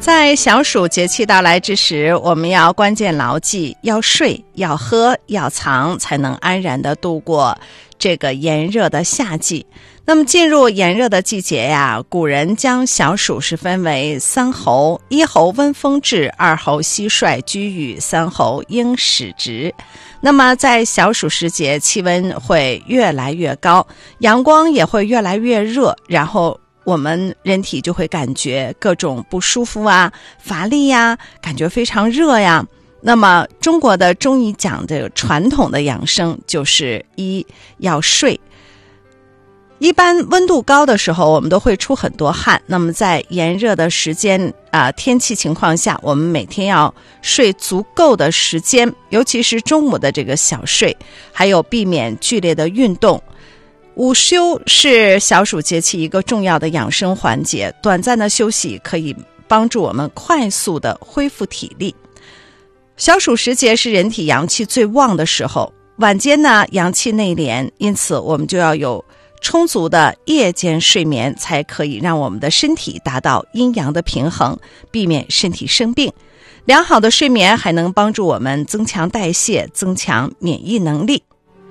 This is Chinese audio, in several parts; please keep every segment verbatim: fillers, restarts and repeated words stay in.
在小暑节气到来之时，我们要关键牢记，要睡，要喝，要藏，才能安然地度过这个炎热的夏季。那么进入炎热的季节呀，古人将小暑是分为三候：一候温风至，二候蟋蟀居羽，三候鹰始直。那么在小暑时节，气温会越来越高，阳光也会越来越热，然后我们人体就会感觉各种不舒服啊，乏力呀，感觉非常热呀。那么中国的中医讲的传统的养生就是一要睡。一般温度高的时候我们都会出很多汗，那么在炎热的时间啊、呃、天气情况下，我们每天要睡足够的时间，尤其是中午的这个小睡，还有避免剧烈的运动。午休是小暑节气一个重要的养生环节，短暂的休息可以帮助我们快速的恢复体力。小暑时节是人体阳气最旺的时候，晚间呢阳气内敛，因此我们就要有充足的夜间睡眠，才可以让我们的身体达到阴阳的平衡，避免身体生病。良好的睡眠还能帮助我们增强代谢，增强免疫能力。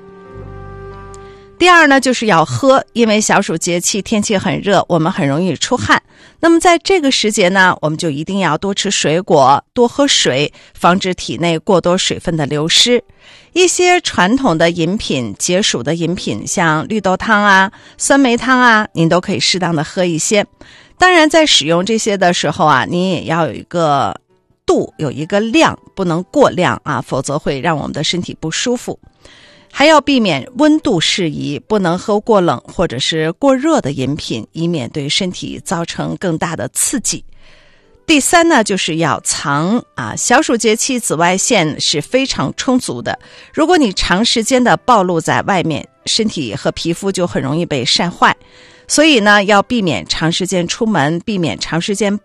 第二呢，就是要喝，因为小暑节气天气很热，我们很容易出汗。那么在这个时节呢，我们就一定要多吃水果，多喝水，防止体内过多水分的流失。一些传统的饮品，解暑的饮品，像绿豆汤啊、酸梅汤啊，您都可以适当的喝一些。当然在使用这些的时候啊，您也要有一个度，有一个量，不能过量啊，否则会让我们的身体不舒服。还要避免温度适宜，不能喝过冷或者是过热的饮品，以免对身体造成更大的刺激。第三呢，就是要藏啊，小暑节气紫外线是非常充足的，如果你长时间的暴露在外面，身体和皮肤就很容易被晒坏。所以呢，要避免长时间出门，避免长时间